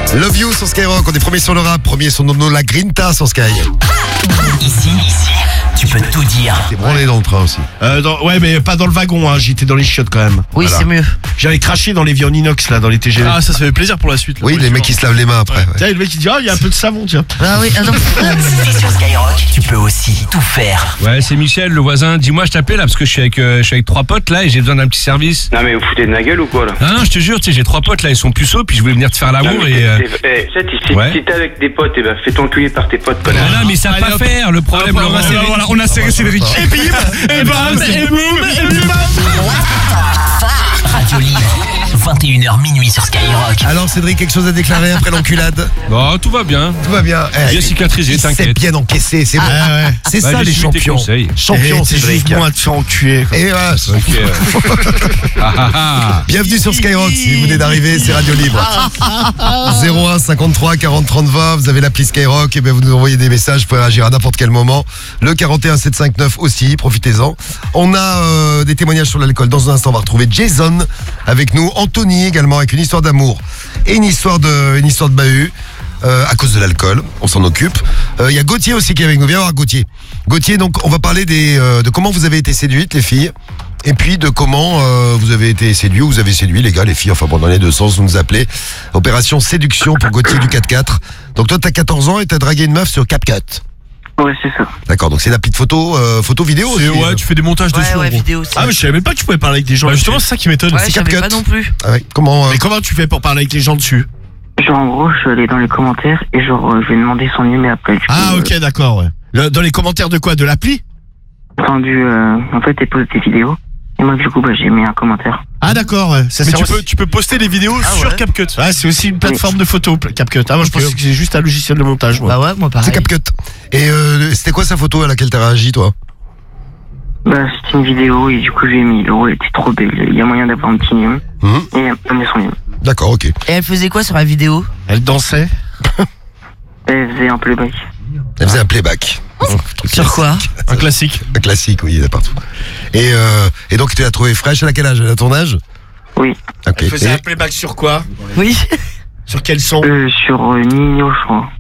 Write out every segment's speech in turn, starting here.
Love You sur Skyrock, on est premier sur le rap, premier sur Nono la Grinta sur Sky. Ici, tu peux tout dire. T'es branlé dans le train aussi. Ouais, mais pas dans le wagon, hein. J'étais dans les chiottes quand même. Oui, Voilà. c'est mieux. J'avais craché dans les vieux en inox là, dans les TGV. Ah, ça fait plaisir pour la suite. Là, Oui, pour les suivants. mecs qui se lavent les mains après. Ouais. Tiens, le mec il dit il y a un peu de savon, tiens. Ah oui, attends. Si t'es sur Skyrock, tu peux aussi tout faire. Ouais, c'est Michel, le voisin. Dis-moi, je t'appelais là parce que je suis avec 3 potes là et j'ai besoin d'un petit service. Non mais vous foutez de ma gueule ou quoi là? Non, je te jure, tu sais, j'ai 3 potes là, ils sont puceaux, puis je voulais venir te faire l'amour et. Si t'es avec des potes, et ben fais-ton enculer par tes potes, connard. Ah non, mais ça va pas faire. Le problème, Voilà, Laurent, voilà, on a serré Cédric. Et bim, et bam, et boum, et bim. Radio Libre, 21h minuit sur Skyrock. Alors Cédric, quelque chose à déclarer après l'enculade? Bon, tout va bien. Tout va bien. Bien cicatrisé, il s'est t'inquiète. bien encaissé, c'est bon. C'est Bah, ça j'ai les suivi tes champions. conseils. Champion C'est Cédric. juste moi à te faire enculer. quoi. Et voilà. Ah. Bienvenue sur Skyrock, si vous venez d'arriver, c'est Radio Libre. 01 53 40 30 20, vous avez l'appli Skyrock, et bien vous nous envoyez des messages, vous pouvez réagir à n'importe quel moment. Le 41 759 aussi, profitez-en. On a des témoignages sur l'alcool. Dans un instant, on va retrouver Jason avec nous, Anthony également avec une histoire d'amour et une histoire de bahut. À cause de l'alcool, on s'en occupe. Il y a Gauthier aussi qui est avec nous. Viens voir Gauthier. Gauthier, donc on va parler de comment vous avez été séduites les filles. Et puis de comment vous avez été séduits, ou vous avez séduit les gars, les filles, enfin bon, dans les deux sens, vous nous appelez. Opération séduction pour Gauthier du 4-4. Donc toi t'as 14 ans et t'as dragué une meuf sur CapCut. Ouais, c'est ça. D'accord, donc c'est l'appli de photo vidéo aussi. Ouais, tu fais des montages dessus. Ouais, en gros. vidéo aussi. Ah, mais je savais même pas que tu pouvais parler avec des gens. Bah, dessus. justement, c'est ça qui m'étonne. Ouais, je savais CapCut. pas non plus. Ah ouais, comment Mais comment tu fais pour parler avec les gens dessus? Genre en gros, je suis allé dans les commentaires et genre je lui ai demandé son numéro après. Du coup, Ah, ok, d'accord, ouais. Dans les commentaires de quoi? De l'appli? Entendu, en fait, elle pose des vidéos. Et moi, du coup, j'ai mis un commentaire. Ah, d'accord, ouais. Ça Mais sert tu aussi- peux poster les vidéos sur ouais. CapCut. Ouais, c'est aussi une plateforme de photos, CapCut. Ah, moi, je pensais que c'est juste un logiciel de montage, moi. Bah ouais, moi pareil. C'est CapCut. Et c'était quoi sa photo à laquelle t'as réagi toi? Bah, c'était une vidéo et du coup, j'ai mis l'eau, elle était trop belle. Il y a moyen d'avoir un petit numéro. Et elle met son numéro. D'accord, ok. Et elle faisait quoi sur la vidéo? Elle dansait. Elle faisait un playback. Elle faisait un playback. Sur quoi? Un classique. Un classique, oui, il y en a partout. Et donc tu l'as trouvé fraîche, elle a quel âge? Elle a ton âge? Oui. Ok. Elle faisait Et- un playback sur quoi? Oui. Sur quel son? Sur Nino, je crois.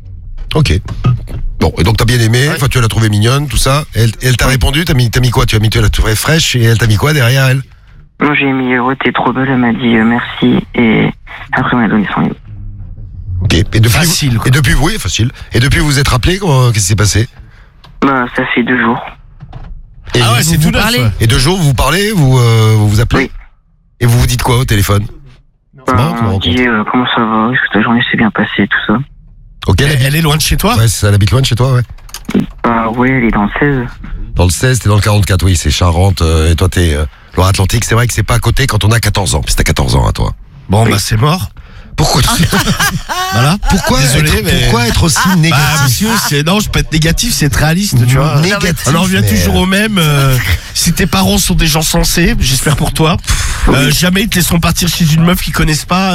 Ok. Bon, et donc t'as bien aimé, enfin tu l'as trouvée mignonne, tout ça. Et elle t'a répondu, t'as mis quoi? Tu l'as trouvée fraîche et elle t'a mis quoi derrière elle? Moi, j'ai mis ouais, t'es trop belle. Elle m'a dit merci et après, elle m'a donné son numéro. Ok. Et depuis, Facile, quoi. Et depuis, oui, facile. Et depuis, vous vous êtes rappelé, qu'est-ce qui s'est passé? Bah, ça fait 2 jours. Et, Ah ouais, c'est tout neuf. parlez Ouais. et 2 jours, vous vous parlez, vous vous appelez? Oui. Et vous vous dites quoi au téléphone? Bah, marrant comme on dit comment ça va, est-ce que ta journée s'est bien passée, tout ça. Ok. Elle est loin de chez toi? Ouais, c'est ça, elle habite loin de chez toi, ouais. Bah ouais, elle est dans le 16. Dans le 16, t'es dans le 44, oui, c'est Charente, et toi t'es Loire-Atlantique. C'est vrai que c'est pas à côté quand on a 14 ans. Puis t'as 14 ans, à toi. Bon, bah, c'est mort. Pourquoi Voilà. Pourquoi Désolé, être, mais- pourquoi être aussi Bah, négatif? monsieur, non, je peux être négatif, c'est être réaliste, tu vois. Négatif. Alors on revient mais- toujours au même. Si tes parents sont des gens sensés, j'espère pour toi, jamais ils te laisseront partir chez une meuf qu'ils connaissent pas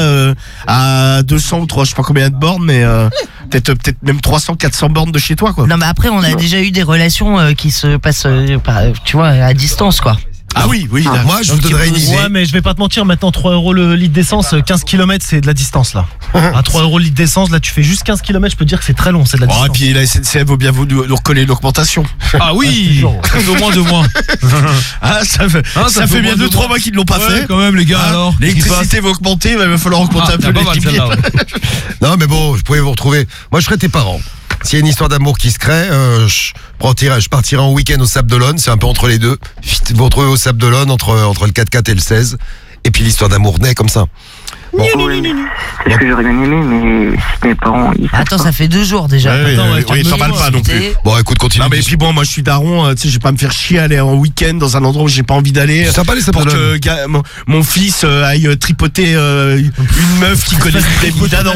à 200 ou 3, je sais pas combien de bornes, mais peut-être même 300, 400 bornes de chez toi, quoi. Non mais après on a déjà eu des relations qui se passent tu vois à distance quoi. Ah oui, oui. là. Moi, je vous donnerais une idée. Ouais, mais je vais pas te mentir, maintenant 3 € le litre d'essence, 15 km c'est de la distance là. À 3 € le litre d'essence, là tu fais juste 15 km, je peux te dire que c'est très long, c'est de la Oh, et distance. puis la SNCF vaut bien vous nous recoller l'augmentation. Ah oui, au moins 2 mois. Ah, ça fait, Ah, ça fait bien 2-3 mois qu'ils ne l'ont pas fait. quand même les gars Ah, alors. l'électricité va augmenter, il va falloir augmenter un peu les Non, mais bon, je pouvais vous retrouver. Moi, je serais tes parents. S'il y a une histoire d'amour qui se crée, je partirai en week-end au Sable d'Olonne, c'est un peu entre les deux. Vite, vous retrouvez au Sable d'Olonne entre le 4x4 et le 16. Et puis l'histoire d'amour naît comme ça. Oui, c'est ce que j'aurais bien aimé, mais mes parents, ils savent Attends, pas. ça fait 2 jours déjà. Oui, Attends, ouais, oui, t'emballes pas non plus. C'était- Bon, écoute, continue. Non mais puis bon, moi je suis daron, tu sais, je vais pas me faire chier à aller en week-end dans un endroit où j'ai pas envie d'aller. C'est sympa les Sables Pour d'Olonne. que mon fils aille tripoter une meuf qui connaît des d'Adam.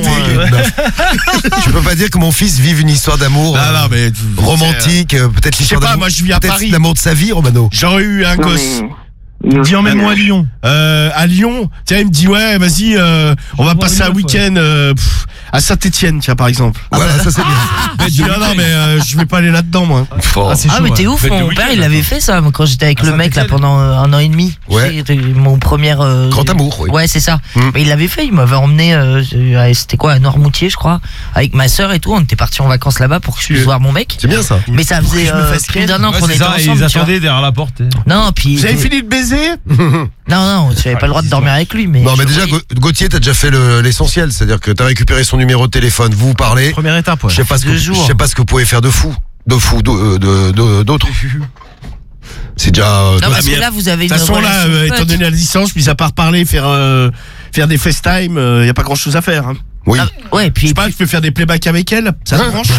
Je peux pas dire que mon fils vive une histoire d'amour Non, mais romantique, peut-être l'histoire pas, d'amour. moi, je vis à peut-être Paris. l'amour de sa vie, Romano. j'aurais eu un Non, gosse. mais... il y a aussi Dis emmène-moi à Lyon. À Lyon, tiens, il me dit ouais, vas-y, on va voir passer une un meuf, week-end à Saint-Étienne, tiens, par exemple. Voilà, ça c'est bien. Non, mais je vais pas aller là-dedans, moi. Oh. c'est Ah chaud, mais t'es ouais. ouf, Faites mon le père week-end, il avait fait ça moi, quand j'étais avec À le mec là Saint-Étienne. pendant 1 an et demi. Ouais. C'était mon premier Grand amour, oui. Ouais c'est ça. Mm. Mais il l'avait fait, il m'avait emmené c'était quoi à Noirmoutier je crois, avec ma sœur et tout, on était partis en vacances là-bas pour que je puisse voir mon mec. C'est bien ça. Mais ça faisait plus d'1 an Ouais, qu'on c'est était ça, ensemble. ils tu vois. attendaient derrière la porte. Non, puis Vous avez fini de baiser? non, j'avais pas le droit de dormir avec lui mais Non, mais déjà, Gauthier, t'as déjà fait l'essentiel. C'est-à-dire que t'as récupéré son numéro de téléphone, vous parlez. Première étape, ouais. Je sais pas ce que 2 jours. je sais pas ce que vous pouvez faire d'autres. C'est déjà. Non, toi, parce que là vous avez De une toute façon, là, relation de étant pote. donné la distance, mis à part parler, faire des FaceTime, y a pas grand chose à faire. Hein. oui. Ouais, Je puis sais pas, je peux faire des playbacks avec elle, ça te branche?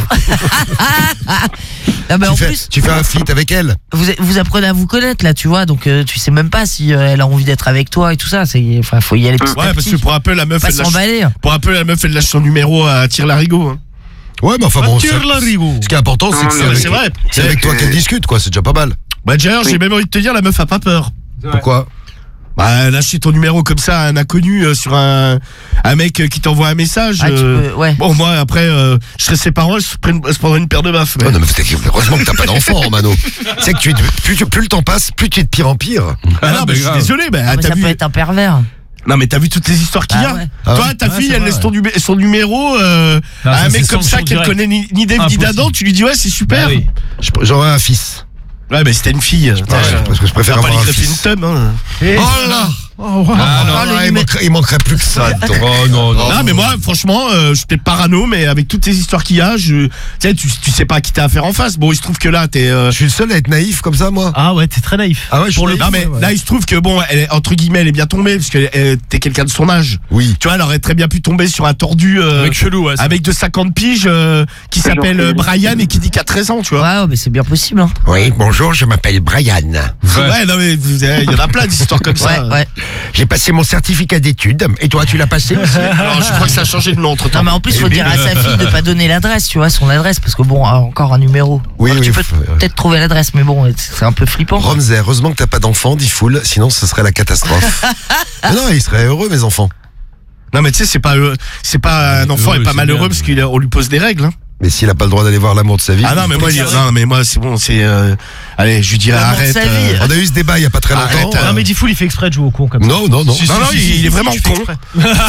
ah, bah, en Tu fais, plus tu fais un feat avec elle. vous apprenez à vous connaître là, tu vois, donc tu sais même pas si elle a envie d'être avec toi et tout ça, enfin faut y aller petit à Ouais, parce petit. que pour un peu, la meuf, Pas elle lâche, s'emballer. elle lâche son numéro à Tire-Larigot. Hein. Ouais, mais enfin bon. Tire la rigo. Ce qui est important, c'est que Non, c'est mais avec, c'est vrai. c'est avec toi qu'elle discute, quoi. C'est déjà pas mal. Bah, d'ailleurs, j'ai même envie de te dire, la meuf a pas peur. Pourquoi? Bah, lâcher ton numéro comme ça à un inconnu sur un mec qui t'envoie un message. Ah, tu peux, ouais. Bon, moi, après, je serais ses parents, je se prendrais une paire de baffes. Oh, non, mais heureusement que t'as pas d'enfant, Mano. C'est que plus le temps passe, plus tu es de pire en pire. Ah non, mais je suis désolé, Ah, mais t'as ça vu. peut être un pervers. Non, mais t'as vu toutes les histoires qu'il y a. Ah ouais. Toi, ta fille, c'est elle vrai, laisse son numéro à un ça, mec c'est comme ça sanction qu'elle directe. connaît ni d'Ève ni Impossible. d'Adam. Tu lui dis, ouais, c'est super. Bah oui. J'aurais un fils. Ouais, mais c'était une fille. Ouais, parce que je préfère T'as pas avoir lui un greffer une fils. teub, hein. Oh là là. Oh, wow. Ah non, Ah, il manquerait plus que ça. dis donc. Oh non, non. Non, mais moi, franchement, je suis peut-être parano, mais avec toutes les histoires qu'il y a, tu sais pas qui t'as à faire en face. Bon, il se trouve que là, t'es. Je suis le seul à être naïf comme ça, moi. Ah ouais, t'es très naïf. Ah ouais, je suis Pour le naïf. Non, mais ouais. là, il se trouve que, bon, entre guillemets, elle est bien tombée, parce que t'es quelqu'un de son âge. Oui. Tu vois, elle aurait très bien pu tomber sur un tordu. Mec chelou, ouais. Avec de 50 piges qui s'appelle Brian et qui dit qu'il a 13 ans, tu vois. Ouais, mais c'est bien possible. Hein. Oui, bonjour, je m'appelle Brian. Ouais, non, mais il y en a plein d'histoires comme ça. Ouais. J'ai passé mon certificat d'études. Et toi, tu l'as passé aussi? Alors, je crois que ça a changé de nom entre temps. Non, mais en plus, faut dire à sa fille de pas donner l'adresse, tu vois, son adresse, parce que bon, encore un numéro. Oui, Alors, oui, tu peux ouais. peut-être trouver l'adresse, mais bon, c'est un peu flippant. Romzé, heureusement que t'as pas d'enfant, dit Foul, sinon ce serait la catastrophe. Mais non, ils seraient heureux, mes enfants. Non, mais tu sais, c'est pas un enfant heureux, est pas c'est malheureux bien, parce qu'on lui pose des règles. Hein. Mais s'il a pas le droit d'aller voir l'amour de sa vie. Ah non, mais moi, c'est bon, c'est. Allez, je lui dirais L'amour de arrête. sa vie. On a eu ce débat il y a pas très Arrête, longtemps. Non, mais Diffoul, il fait exprès de jouer au con comme ça. Non, non, non. Non, non, il est vraiment Tu fais con. exprès.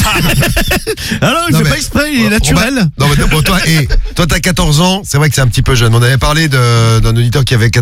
Ah non, il Non, fait mais- pas exprès, il est naturel. Non, mais bon, toi, t'as 14 ans, c'est vrai que c'est un petit peu jeune. On avait parlé d'un auditeur qui avait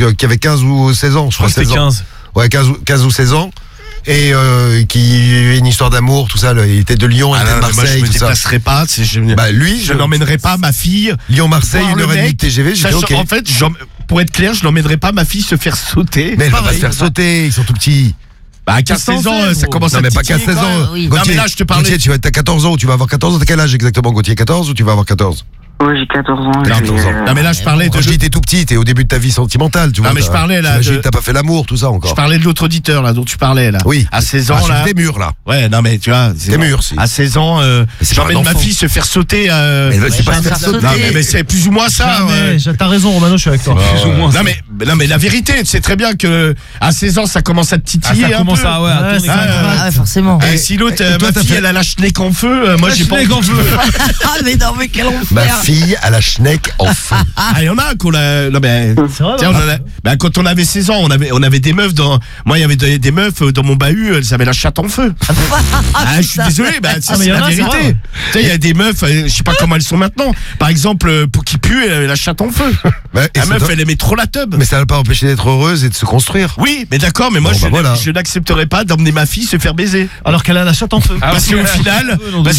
15 ou 16 ans, je crois. Je crois que c'était 16 ans. 15. Ouais, 15 ou 16 ans. Et qui avait une histoire d'amour, tout ça. Il était de Lyon, il Ah était non, de mais moi, je Marseille, me tout ça. déplacerai pas. Bah, lui, je n'emmènerai pas ma fille. Lyon-Marseille, voir le 1h30 de mec, TGV, j'étais sachant- ok. En fait, pour être clair, je n'emmènerai pas ma fille se faire sauter. Mais elle va pas pareil, se faire ça. sauter, ils sont tout petits. Bah, à 15-16 ans, ça commence Non, à mais pas titiller, 15-16 quoi. ans. oui. Gauthier, Non, mais là, je te parlais- Gauthier, tu vas être à 14 ans ou tu vas avoir 14 ans? T'as quel âge exactement, Gauthier? 14 ou tu vas avoir 14? Ouais, j'ai 14 ans. 14 ans. Non, mais là, je parlais de. Quand je dis t'es tout petit, t'es au début de ta vie sentimentale, tu vois. Non, mais je parlais, là, J'imagine de- que t'as pas fait l'amour, tout ça Je encore. parlais de l'autre auditeur, là, dont tu parlais, là. Oui. À 16 ans, Ah, là. j'ai des murs, là. Ouais, non, mais tu vois. T'es mûr, si. À 16 ans, c'est pas j'emmène un ma enfant. fille se faire sauter. Mais c'est pas je se vais faire faire sauter. Non, mais c'est plus ou moins ça. ouais. Jamais, t'as raison, Romano, je suis avec toi. Plus ou moins. Non mais la vérité, tu sais très bien que à 16 ans ça commence à te titiller ça un commence peu. à Ouais, tourner. c'est Ah, vrai. Ah ouais, forcément. Et si l'autre, Et toi, ma t'as fille, fait- elle a la schneck en feu, moi j'ai pas envie. Ah, mais non, mais quel Ma enfer. fille a la schneck en feu. Ah, il y en a qu'on a. Non mais. C'est vrai, Tiens, non bah, quand on avait 16 ans, on avait des meufs dans. Moi, il y avait des meufs dans mon bahut, elles avaient la chatte en feu. Ah, je suis désolé, bah, ça, Ah, mais c'est y en la a, c'est vérité. vrai. Tu sais, il y a des meufs, je sais pas comment elles sont maintenant. Par exemple, pour qui pue, elle avait la chatte en feu. Bah, et La ça meuf, doit- elle aimait trop la teub. Mais ça va pas empêcher d'être heureuse et de se construire. Oui, mais d'accord, mais moi, Bon, bah, voilà. je n'accepterai pas d'emmener ma fille se faire baiser. Alors qu'elle a la chatte en feu. Parce qu'au final,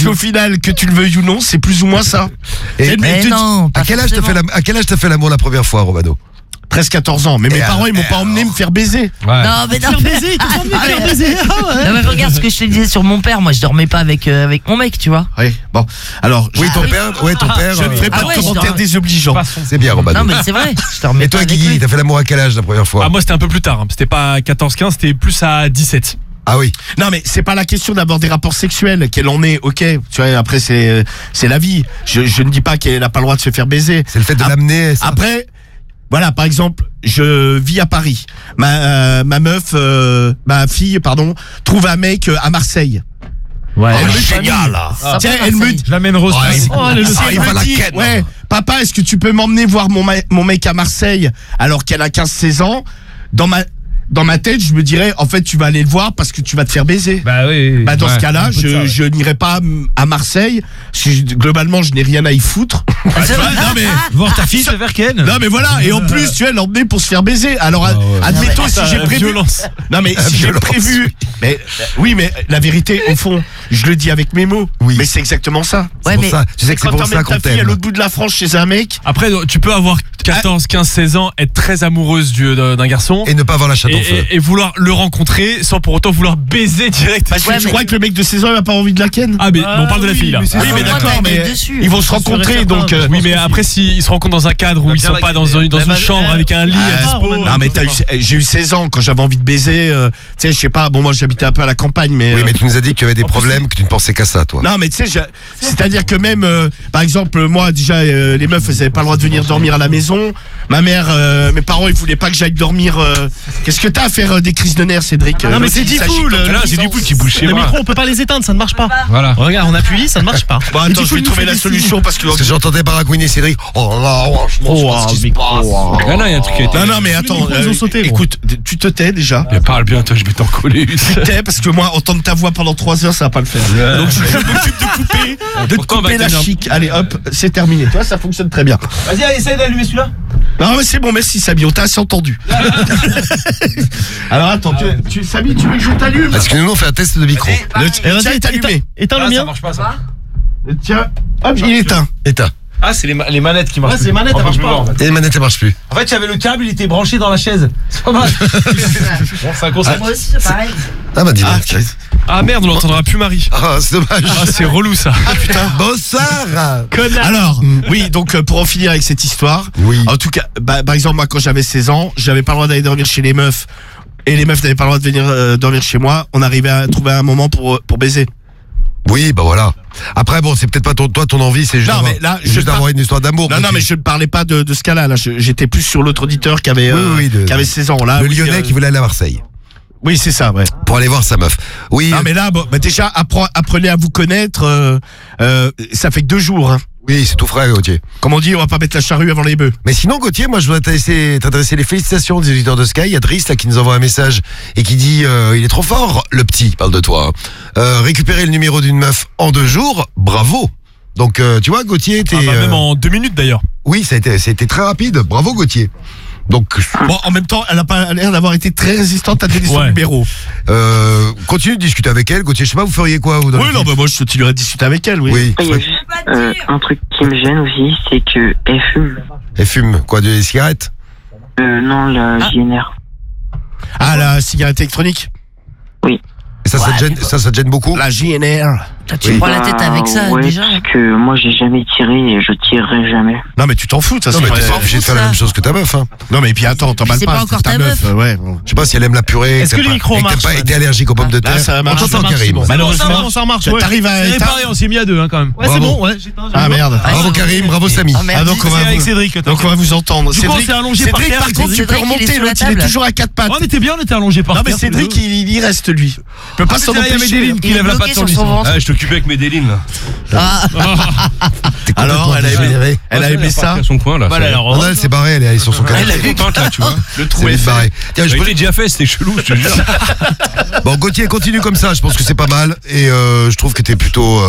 que tu le veuilles ou non, c'est plus ou moins ça. Et- Mais non, pas À quel âge forcément. t'as fait l'amour la première fois, Romano? Presque 14 ans. Mais mes Et parents, ils m'ont pas alors emmené me faire baiser. Ouais. Non, mais non, Faire baiser, t'as pas envie de Ah, faire ouais. baiser. Ah ouais. Non, mais regarde ce que je te disais sur mon père. Moi, je dormais pas avec mon mec, tu vois. Oui, bon. Alors, Oui, ton père, je ne ferai pas Ah ouais, de je commentaires dors- désobligeants. C'est bien, Romano. Non, mais c'est vrai. Je dormais Et toi, pas avec Guigui, lui. t'as fait l'amour à quel âge la première fois? Ah, moi, c'était un peu plus tard. Hein. C'était pas à 14-15, c'était plus à 17. Ah oui. Non, mais c'est pas la question d'avoir des rapports sexuels. Qu'elle en est, ok. Tu vois, après, c'est la vie. Je ne dis pas qu'elle n'a pas le droit de se faire baiser. C'est le fait de l'amener. ça. Après, voilà, par exemple, je vis à Paris. Ma fille, trouve un mec à Marseille. Ouais. Oh, Elle génial là. Tiens, elle me dit. Je l'amène Rose. Ouais, Oh, allez, le ça arrive à la dit, ken. ouais, papa, est-ce que tu peux m'emmener voir mon mec à Marseille alors qu'elle a 15-16 ans? Dans ma tête, je me dirais, en fait, tu vas aller le voir parce que tu vas te faire baiser. Bah oui. Bah dans Ouais. ce cas-là, je n'irai pas à Marseille. Globalement, je n'ai rien à y foutre. Tu vois, non mais Voir ta fille se faire ken. non mais voilà. Et en plus, tu vas l'emmener pour se faire baiser. Alors admettons si j'ai prévu. Violence. Non mais si j'ai prévu. Mais oui, mais la vérité, au fond, je le dis avec mes mots. Oui. Mais c'est exactement ça. C'est pour ça. Tu sais que c'est Quand pour ça t'emmènes qu'on ta fille à t'aime. l'autre bout de la France chez un mec. Après, tu peux avoir 14, 15, 16 ans, être très amoureuse d'un garçon Et ne pas avoir la chatte en feu. et vouloir le rencontrer sans pour autant vouloir baiser direct. Parce que Ouais, tu mais- crois que le mec de 16 ans il a pas envie de la ken? Ah, mais on parle de la oui, fille là. mais c'est Oui, ça. mais Moi, d'accord, t'as mais été dessus. ils vont se Sûr et rencontrer certain, donc. je pense Oui, que mais si. après, s'ils se rencontrent dans un cadre où ils sont pas dans une chambre avec un lit à dispo. Non mais j'ai eu 16 ans quand j'avais envie de baiser. Tu sais, je sais pas. Bon, moi j'habitais un peu à la campagne, mais. Oui, mais tu nous as dit que tu avais des problèmes, que tu ne pensais qu'à ça, toi. Non mais tu sais, c'est-à-dire que même, par exemple, moi déjà, les meufs, elles avaient pas le droit de venir dormir à la maison. Ma mère, mes parents, ils voulaient pas que j'aille dormir. Qu'est-ce que t'as à faire des crises de nerfs, Cédric? Non mais Moi, c'est il dit s'agit fou. quand Là, j'ai dit fou qui bouge chez Le moi. micro, on peut pas les éteindre, ça ne marche pas. Voilà. Regarde, on appuie, ça ne marche pas. Bon, attends, je vais trouver la solution parce que. Parce que j'entendais Baragouine et Cédric. Oh là, franchement, je pense qu'il se passe. Ah non, il y a un truc qui a été. Non mais attends, micros, ils ont sauté, gros. écoute, tu te tais déjà. Mais parle bien, toi, je vais t'en coller une. Tu te tais parce que moi, entendre ta voix pendant 3 heures, ça va pas le faire. Donc je m'occupe de te Pourtant, on va couper la tenir. chic. Allez hop, c'est terminé. Toi, ça fonctionne très bien. Vas-y, essaye d'allumer celui-là. Non mais c'est bon, merci Samy, on t'a assez entendu. Alors attends, Samy, tu veux que je t'allume? Parce que nous, on fait un test de micro. Le tien est allumé. Éteins le mien. marche pas, ça. Le tien, hop, il est éteint. Éteins. Ah, c'est les manettes qui marchent. Ouais, c'est les manettes, elles marchent pas. Et les manettes, elles marchent plus. En fait, il y avait le câble, il était branché dans la chaise. C'est pas mal. C'est un concept. Moi aussi, c'est pareil. Ah bah dis donc. Ah merde, on l'entendra plus Marie. Ah, c'est dommage. Ah, c'est relou ça. Bonsoir. Alors, oui, donc pour en finir avec cette histoire, Oui. en tout cas, par exemple, moi quand j'avais 16 ans, j'avais pas le droit d'aller dormir chez les meufs et les meufs n'avaient pas le droit de venir dormir chez moi. On arrivait à trouver un moment pour baiser. Oui, bah voilà. Après, bon, c'est peut-être pas ton envie, c'est juste Non, d'avoir- mais là, juste je d'avoir une histoire d'amour. Non, non, mais je ne parlais pas de ce cas-là. Là, j'étais plus sur l'autre auditeur qui avait, qui avait 16 ans. Là, Le oui, Lyonnais qui voulait aller à Marseille Oui, c'est ça, ouais. pour aller voir sa meuf. Oui. Non, mais là, bon, bah, déjà, apprenez à vous connaître. Ça fait que 2 jours. Hein. Oui, c'est tout frais, Gauthier. Comme on dit, on va pas mettre la charrue avant les bœufs. Mais sinon, Gauthier, moi, je voudrais t'adresser les félicitations des auditeurs de Sky. Il y a Driss, là, qui nous envoie un message et qui dit, il est trop fort, le petit, il parle de toi. Récupérer le numéro d'une meuf en 2 jours, bravo. Donc, tu vois, Gauthier, t'es... Même en 2 minutes d'ailleurs. Oui, ça a été très rapide. Bravo, Gauthier. Donc, Bon, en même temps, elle a pas l'air d'avoir été très résistante à donner son Ouais. numéro. continue de discuter avec elle. Gauthier, je sais pas, vous feriez quoi, vous, dans Oui, le non, film bah moi, je continuerai à discuter avec elle, oui. Oui. Il y a juste un truc qui me gêne aussi, c'est que elle fume. Elle fume, quoi, des cigarettes? Non, la JNR. Ah, la cigarette électronique? Et ça, ça te gêne beaucoup? La JNR. Toi, tu prends la tête avec ça, ouais, déjà. parce que moi j'ai jamais tiré et je tirerai jamais. Non, mais tu t'en fous, de toute Non, façon. mais t'es pas obligé de faire la ça. même chose que ta meuf, hein. Non, mais puis attends, t'emballes c'est pas. pas encore ta ta meuf. Ouais, bon. Je sais pas si elle aime la purée. Est-ce que le micro marche, Et que t'es allergique aux pommes de terre. Là, ça marche. On t'entend, Ça marche, Karim. c'est bon. Malheureusement, ça marche. t'arrives à C'est éteindre. réparé, on s'est mis à 2 quand même. Ouais, c'est Bravo. bon, ouais, j'éteins. Ah, merde. Bravo, Karim, bravo, Samy. Ah, merde. Ah, donc on va C'est avec vous- Cédric. Donc on va vous entendre. Du coup, on s'est allongé par Cédric, terre, par contre, tu Cédric, peux il est remonter, sous la l'autre, il est table. toujours à 4 pattes. On était bien, on était allongé par Non, terre. mais Cédric, il y reste, lui. Il peut pas s'en Il y avait empêcher. Médeline Il qui est lève la bloqué patte sur sur son lui. ventre. Ah, je t'occupais avec Médeline, là. Ah, Alors, elle a aimé ça. À son coin, là. Voilà, ça- alors. Non, elle s'est barrée, elle est allée sur son canapé. Elle est contente, là, tu vois. Le C'est trou est vite fait. barré. Tiens, Ça a été déjà fait, c'était chelou, je te jure. Bon, Gauthier, continue comme ça. Je pense que c'est pas mal. Et je trouve que t'es plutôt,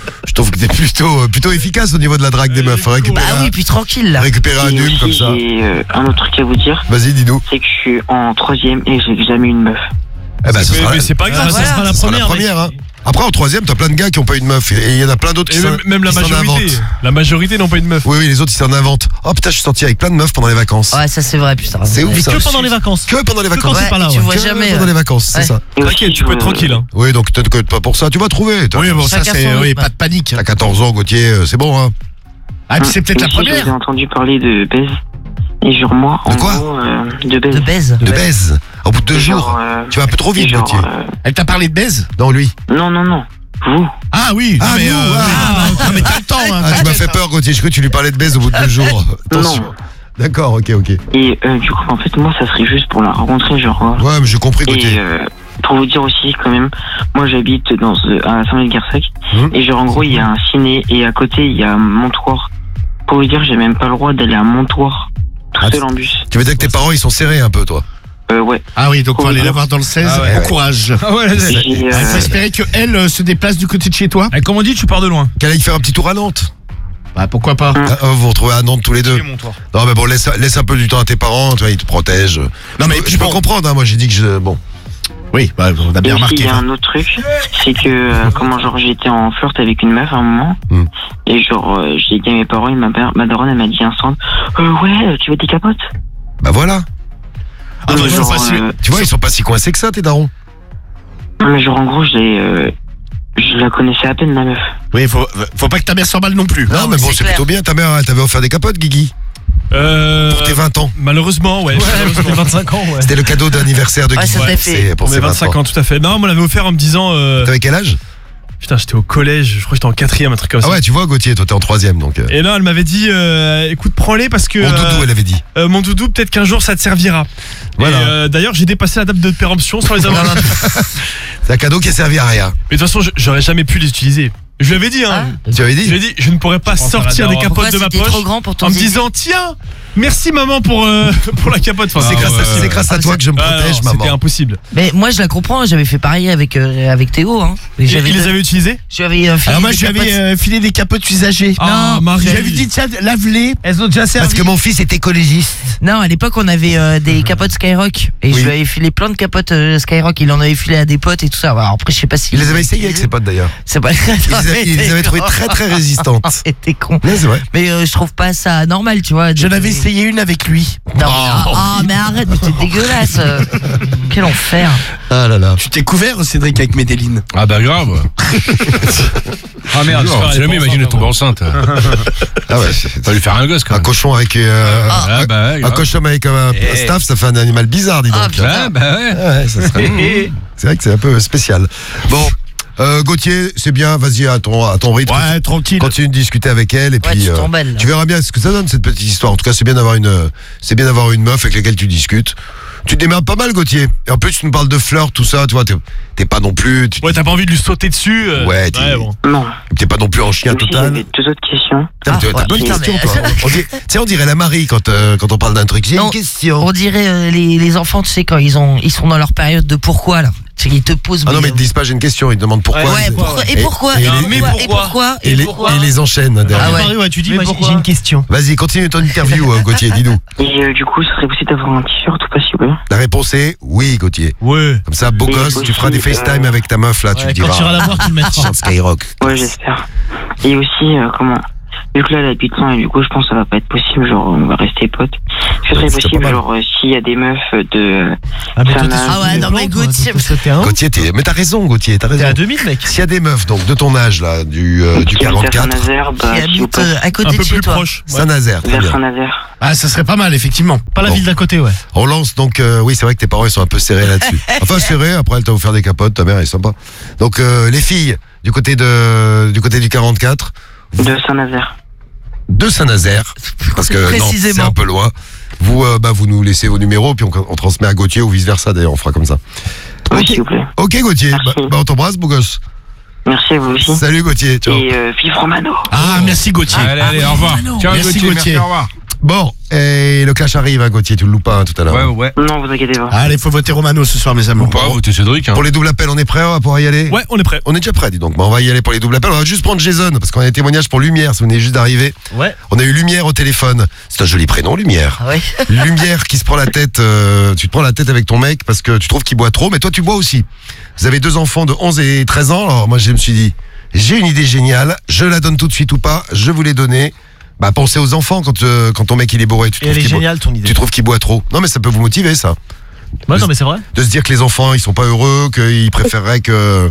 plutôt efficace au niveau de la drague des meufs. bah Récupérer, oui, puis tranquille, là. récupérer un Et hume aussi, comme ça. j'ai un autre truc à vous dire, Vas-y, dis-nous. c'est que je suis en 3ème et j'ai jamais eu une meuf. Eh ben, ce sera, Mais c'est pas grave. Ça sera la ce sera la première. première, hein. Après, en 3ème, t'as plein de gars qui ont pas eu de meuf. Et il y en a plein d'autres Et qui même la qui s'en majorité. inventent. La majorité n'ont pas une meuf. Oui, oui, les autres, ils s'en inventent. Oh putain, je suis sorti avec plein de meufs pendant les vacances. Ouais, ça c'est vrai, putain. C'est ouf, Mais ça. que pendant les vacances. Que pendant les Que vacances. quand c'est pas là, tu ouais. vois Que jamais. pendant les vacances, c'est Ouais. ça. Et T'inquiète, aussi, tu peux être tranquille. Hein. Oui, donc t'inquiète pas pour ça. Tu vas trouver. Oui, bon, ça, Chacun c'est. son Oui, rythme. pas de panique. T'as 14 ans, Gauthier, c'est bon, hein. Ah, et puis c'est peut-être la aussi, J'ai première. entendu parler de baise. Et genre moi, en De quoi gros, de baise. De baise. De baise. Au bout de 2 Et jours. genre, Tu vas un peu trop vite, et genre, Gauthier. Elle t'a parlé de baise? Non, lui. Non, vous. Ah oui. Ah, mais, nous, non, mais t'as le temps. Hein, Ah, tu m'as t'inquiète, fait peur, Gauthier. Je crois que tu lui parlais de baise au bout de 2 jours. Attention. Non. D'accord, ok. Et du coup, en fait, moi, ça serait juste pour la rencontrer, genre. Ouais, mais j'ai compris, Et Gauthier. pour vous dire aussi quand même, moi j'habite à Saint-Méry-de-Garsac et genre en gros il y a un ciné et à côté il y a un montoir. Pour vous dire, j'ai même pas le droit d'aller à un montoir tout seul en bus. Tu veux dire que tes parents ils sont serrés un peu, toi? Ouais. Ah oui, donc on va aller la voir dans le 16. Ah ouais. Bon courage. Ah ouais, Il faut espérer qu'elle se déplace du côté de chez toi. Comme on dit, tu pars de loin. Qu'elle aille faire un petit tour à Nantes. Bah pourquoi pas. Vous vous retrouvez à Nantes tous les deux. Non mais bon, laisse un peu du temps à tes parents, tu vois, ils te protègent. Non mais je peux comprendre, hein, moi j'ai dit que bon. Oui, bah, on a bien Et aussi, remarqué. il y a un autre truc, c'est que comment genre j'étais en flirt avec une meuf à un moment et genre j'ai dit à mes parents et ma daronne elle m'a dit instant ouais tu veux des capotes. Bah voilà. Ah non, genre, Tu vois, ils sont pas si coincés que ça, tes darons. Non mais genre en gros je la connaissais à peine la meuf. Oui, faut pas que ta mère s'emballe non plus. Non mais bon, c'est plutôt bien, ta mère elle t'avait offert des capotes, Guigui. Pour tes 20 ans. Malheureusement, ouais. Pour tes 25 ans, ouais. C'était le cadeau d'anniversaire de Guigui. ça t'a fait. Pour Pour ses mes 25 ans, tout à fait. Non, on me l'avait offert en me disant. T'avais quel âge? Putain, j'étais au collège, je crois que j'étais en 4ème, un truc comme ça. Ah ouais, tu vois, Gauthier, toi t'es en 3ème donc. Et là, elle m'avait dit, écoute, prends-les parce que. Mon doudou, elle avait dit. Mon doudou, peut-être qu'un jour ça te servira. Voilà. Et d'ailleurs, j'ai dépassé la date de péremption sans les avoir. C'est un cadeau qui a servi à rien. Mais de toute façon, j'aurais jamais pu les utiliser. Je lui avais dit, hein. Tu avais Je lui dit? ai dit, je ne pourrais pas sortir des Pourquoi capotes de ma c'était poche trop grand pour ton en me zizi disant, tiens, merci maman pour la capote. Enfin, C'est grâce à toi que je me protège, C'était maman. impossible. Mais moi je la comprends, j'avais fait pareil avec Théo. Hein. Et Il les avait utilisés? J'avais Alors moi, je lui avais filé des capotes usagées. Ah, Marie. J'avais dit, tiens, lave-les. Elles ont déjà servi. Parce que mon fils est écologiste. Non, à l'époque on avait des capotes Skyrock et je lui avais filé plein de capotes Skyrock. Il en avait filé à des potes et tout ça. Alors après je sais pas si Il les avait essayés avec ses potes d'ailleurs. C'est pas. Il les avait trouvées très très résistantes. C'était con. Ouais, c'est vrai. Mais je trouve pas ça normal, tu vois. J'en avais essayé une avec lui. Non, mais arrête, mais t'es dégueulasse. Quel enfer. Ah là là. Tu t'es couvert, Cédric, avec Medellin. Ah bah grave. Ah merde, c'est jamais imagine tomber enceinte. Ah ouais. Va lui faire un gosse quand Un même. cochon avec Ah bah ouais, un grave. cochon avec un staff, ça fait un animal bizarre, dis donc. Ouais, bah ouais. Ouais, ça serait... C'est vrai que c'est un peu spécial. Bon, Gauthier, c'est bien, vas-y à ton rythme. Ouais, tranquille. Continue de discuter avec elle et Ouais, puis tu t'emballes, là. tu verras bien ce que ça donne cette petite histoire. En tout cas, c'est bien d'avoir une meuf avec laquelle tu discutes. Tu te démerdes pas mal, Gauthier. Et en plus, tu nous parles de flirt, tout ça, tu vois, t'es pas non plus. Ouais, t'as pas envie de lui sauter dessus. Ouais, bon. Non. T'es pas non plus en chien Aussi, total. j'avais 2 autres questions. Putain, t'as ouais, bonne putain, question, mais- toi. Tu sais, on dirait la Marie quand on parle d'un truc. J'ai Non, une question. On dirait les enfants, tu sais, quand ils sont dans leur période de pourquoi là. Tu sais, ils te posent. Ah non, mais ils te disent pas j'ai une question, ils te demandent pourquoi. Ouais, pourquoi et pourquoi et et les- pourquoi et pourquoi Et les enchaînent derrière. Ah ouais. Pareil, ouais, tu dis, Mais moi pourquoi j'ai une question. Vas-y, continue ton interview, Gauthier, dis-nous. Et du coup, ce serait possible d'avoir un t-shirt ou pas, s'il vous plaît? La réponse est oui, Gauthier. Ouais. Comme ça, beau Et gosse, tu feras des aussi, FaceTime avec ta meuf là, tu Ouais, lui quand tu iras diras. la voir, tu le mets. Chante Skyrock. Ouais, j'espère. Et aussi, vu que là, elle habite loin, et du coup, je pense que ça va pas être possible, genre, on va rester potes. Ce serait c'est possible, pas mal. genre, s'il y a des meufs de... Ah, mais toi, Ça t'es m'a- sur Ah ouais, tous les non, plans, mais toi, Gauthier, toi, t'es un ouf. Gauthier, mais t'as raison, Gauthier, t'as T'es raison. à 2000, mec. S'il y a des meufs donc de ton âge là, du qui habite à 44, Saint-Nazaire, qui bah, s'il vous habite plaît. à Un côté de peu chez plus toi. proche. Ouais. Saint-Nazaire, très Vers bien. Saint-Nazaire. Ah, ça serait pas mal, effectivement. Pas la Bon. ville d'à côté, ouais. On lance donc, oui, c'est vrai que tes parents ils sont un peu serrés là-dessus. Enfin serrés, après elle t'a offert des capotes, ta mère elle est sympa. Donc les filles du côté du 44, De Saint-Nazaire. de Saint-Nazaire, parce que non, c'est Précisément. un peu loin. Vous nous laissez vos numéros, puis on transmet à Gauthier ou vice versa. D'ailleurs, on fera comme ça. Oui, Ok. s'il vous plaît. Ok, Gauthier. Merci. On t'embrasse, beau gosse. Merci à vous aussi. Salut, Gauthier. Ciao. Et vive Romano. Ah, merci Gauthier. Allez, au revoir. Ciao, Merci, Gauthier. Gauthier. Au revoir. Bon, et le clash arrive, hein, Gauthier. Tu le loupes pas hein, tout à l'heure. Ouais. Non, vous inquiétez pas. Allez, faut voter Romano ce soir, mes amis. Ou pas, votez Cédric. Hein. Pour les doubles appels, on est prêt, on va pouvoir y aller. Ouais, on est prêt. On est déjà prêt, dis donc. Bon, on va y aller pour les doubles appels. On va juste prendre Jason, parce qu'on a des témoignages pour Lumière, si vous venez juste d'arriver. Ouais. On a eu Lumière au téléphone. C'est un joli prénom, Lumière. Ah ouais. Lumière qui se prend la tête, tu te prends la tête avec ton mec parce que tu trouves qu'il boit trop, mais toi tu bois aussi. Vous avez 2 enfants de 11 et 13 ans, alors moi je me suis dit, j'ai une idée géniale, je la donne tout de suite ou pas, je vous l'ai donnée. Bah pensez aux enfants quand ton mec il est bourré, Et elle est géniale ton idée. tu trouves qu'il boit trop. Non mais ça peut vous motiver ça, Ouais, non, mais c'est vrai. de se dire que les enfants ils sont pas heureux, qu'ils préféreraient que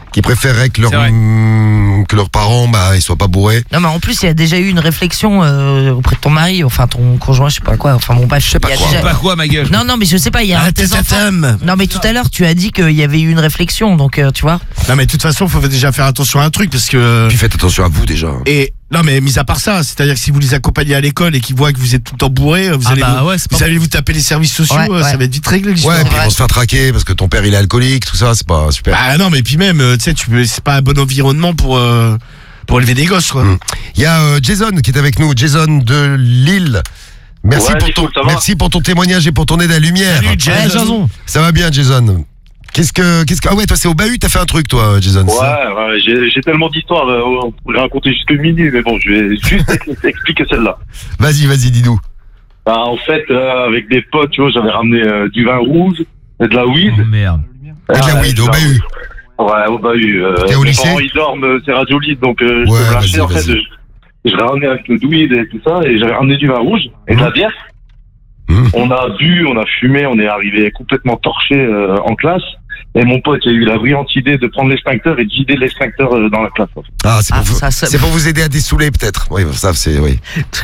leurs parents ils soient pas bourrés. Non mais en plus il y a déjà eu une réflexion auprès de ton mari, enfin ton conjoint, je sais pas quoi, enfin bon bref, je sais pas quoi. Pas quoi, ma gueule. Non mais je sais pas, il y a un Ah, de tes enfants. tatam. Non mais tout à l'heure tu as dit qu'il y avait eu une réflexion, donc tu vois. Non, mais de toute façon, faut déjà faire attention à un truc parce que. Puis faites attention à vous déjà. Et Non, mais mis à part ça, c'est-à-dire que si vous les accompagnez à l'école et qu'ils voient que vous êtes tout le temps bourré, vous allez vous taper les services sociaux, ça va être vite réglé l'histoire. Ouais, puis ils vont se faire traquer parce que ton père il est alcoolique, tout ça, c'est pas super. Ah non, mais puis même, tu sais, c'est pas un bon environnement pour élever des gosses, quoi. Il y a Jason qui est avec nous, Jason de Lille. Merci, merci pour ton témoignage et pour ton aide à lumière. Salut, Jason. Ça va bien, Jason. Ah ouais, toi c'est au bahut, t'as fait un truc toi, Jason. Ouais, j'ai tellement d'histoires, on pourrait raconter jusqu'à minuit, mais bon, je vais juste expliquer celle-là. Vas-y, dis-nous. Bah, en fait, avec des potes, tu vois, j'avais ramené du vin rouge et de la weed. Oh merde. Et de la weed, au bahut. Ouais, au bahut. T'es au mes lycée parents, ils dorment, c'est Radio Libre, donc je peux me lâcher. En fait, je l'ai ramené avec le weed et tout ça, et j'avais ramené du vin rouge et de la bière. On a bu, on a fumé, on est arrivé complètement torché en classe. Et mon pote a eu la brillante idée de prendre l'extincteur et de vider l'extincteur dans la classe. Ah, c'est pour vous aider à dessouler peut-être. Oui, ça c'est oui.